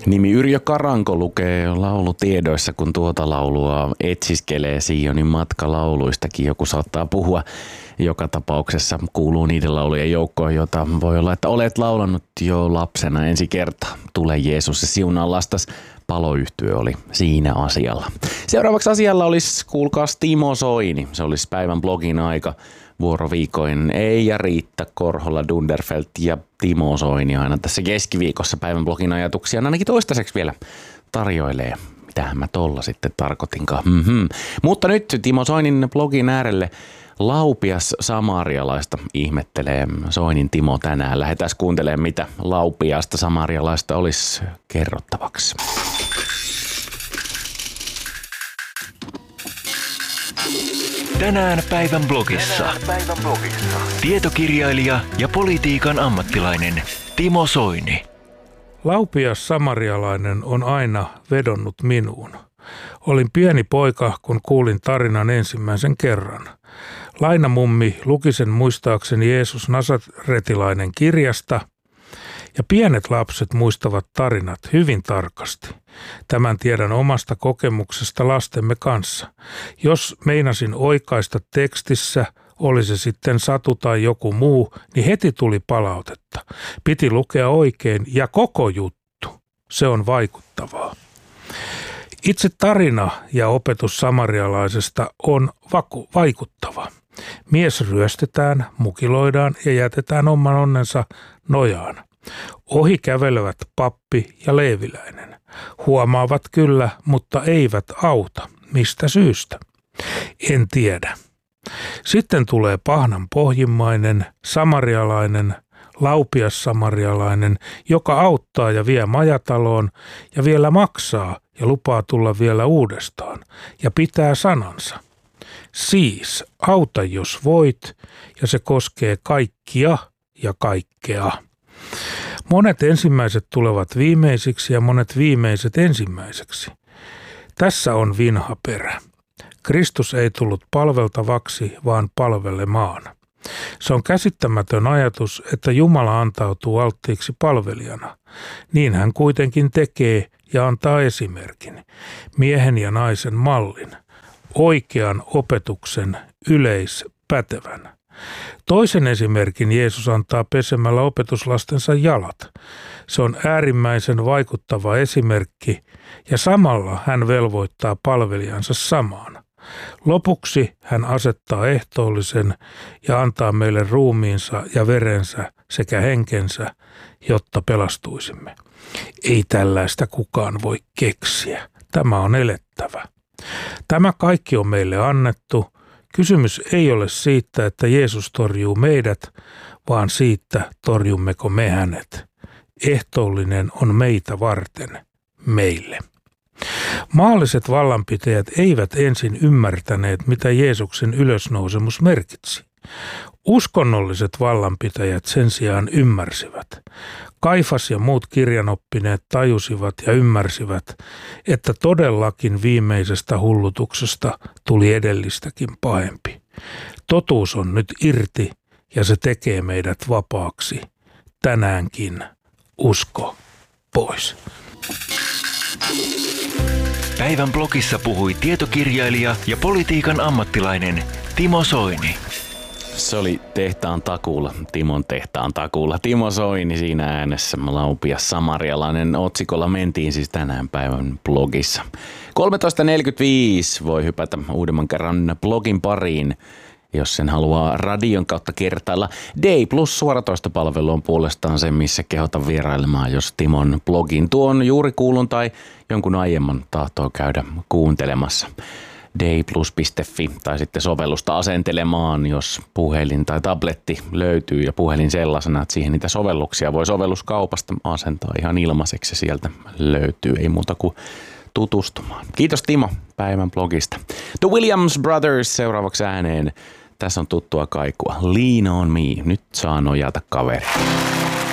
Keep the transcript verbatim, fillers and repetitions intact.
Nimi Yrjö Karanko lukee laulutiedoissa, kun tuota laulua etsiskelee Sionin matkalauluistakin. Joku saattaa puhua. Joka tapauksessa kuuluu niiden laulujen joukkoon, jota voi olla, että olet laulanut jo lapsena ensi kertaa. Tule Jeesus ja siunaa lastas. Paloyhtye oli siinä asialla. Seuraavaksi asialla olisi, kuulkaas, Timo Soini. Se olisi päivän blogin aika. Vuoroviikoin Eija Riitta Korhola Dunderfelt ja Timo Soini aina tässä keskiviikossa päivän blogin ajatuksia ainakin toistaiseksi vielä tarjoilee. Mitähän mä tolla sitten tarkoitinkaan. Mm-hmm. Mutta nyt Timo Soinin blogin äärelle Laupias samarialaista ihmettelee Soinin Timo tänään. Lähdetään kuuntelemaan, mitä Laupiasta samarialaista olisi kerrottavaksi. Tänään päivän blogissa. Tänään päivän blogissa. Tietokirjailija ja politiikan ammattilainen Timo Soini. Laupias samarialainen on aina vedonnut minuun. Olin pieni poika, kun kuulin tarinan ensimmäisen kerran. Lainamummi luki sen muistaakseni Jeesus Nasaretilainen kirjasta, ja pienet lapset muistavat tarinat hyvin tarkasti. Tämän tiedän omasta kokemuksesta lastemme kanssa. Jos meinasin oikaista tekstissä, oli se sitten satu tai joku muu, niin heti tuli palautetta. Piti lukea oikein ja koko juttu. Se on vaikuttavaa. Itse tarina ja opetus samarialaisesta on vaku- vaikuttava. Mies ryöstetään, mukiloidaan ja jätetään oman onnensa nojaan. Ohi kävelevät pappi ja leeviläinen. Huomaavat kyllä, mutta eivät auta. Mistä syystä? En tiedä. Sitten tulee pahnan pohjimmainen, samarialainen, laupias samarialainen, joka auttaa ja vie majataloon ja vielä maksaa ja lupaa tulla vielä uudestaan ja pitää sanansa. Siis auta jos voit, ja se koskee kaikkia ja kaikkea. Monet ensimmäiset tulevat viimeisiksi ja monet viimeiset ensimmäiseksi. Tässä on vinha perä. Kristus ei tullut palveltavaksi, vaan palvelemaan. Se on käsittämätön ajatus, että Jumala antautuu alttiiksi palvelijana. Niin hän kuitenkin tekee ja antaa esimerkin, miehen ja naisen mallin, oikean opetuksen yleispätevän. Toisen esimerkin Jeesus antaa pesemällä opetuslastensa jalat. Se on äärimmäisen vaikuttava esimerkki ja samalla hän velvoittaa palvelijansa samaan. Lopuksi hän asettaa ehtoollisen ja antaa meille ruumiinsa ja verensä sekä henkensä, jotta pelastuisimme. Ei tällaista kukaan voi keksiä. Tämä on elettävä. Tämä kaikki on meille annettu. Kysymys ei ole siitä, että Jeesus torjuu meidät, vaan siitä, torjummeko me hänet. Ehtoollinen on meitä varten, meille. Maalliset vallanpitäjät eivät ensin ymmärtäneet, mitä Jeesuksen ylösnousemus merkitsi. Uskonnolliset vallanpitäjät sen sijaan ymmärsivät. Kaifas ja muut kirjanoppineet tajusivat ja ymmärsivät, että todellakin viimeisestä hullutuksesta tuli edellistäkin pahempi. Totuus on nyt irti ja se tekee meidät vapaaksi. Tänäänkin usko pois. Päivän blogissa puhui tietokirjailija ja politiikan ammattilainen Timo Soini. Se oli tehtaan takuulla, Timon tehtaan takuulla. Timo Soini siinä äänessä, Laupias samarialainen otsikolla mentiin siis tänään päivän blogissa. kolmetoista neljäkymmentäviisi voi hypätä uudemman kerran blogin pariin, jos sen haluaa radion kautta kertailla. D Plus suoratoistopalvelu on puolestaan se, missä kehotan vierailemaan, jos Timon blogin tuon juuri kuulun tai jonkun aiemman tahtoo käydä kuuntelemassa. d plus piste f i tai sitten sovellusta asentelemaan, jos puhelin tai tabletti löytyy ja puhelin sellaisena, että siihen niitä sovelluksia voi sovelluskaupasta asentaa ihan ilmaiseksi, sieltä löytyy, ei muuta kuin tutustumaan. Kiitos Timo päivän blogista. The Williams Brothers seuraavaksi ääneen. Tässä on tuttua kaikua. Lean on me. Nyt saa nojata kaveri.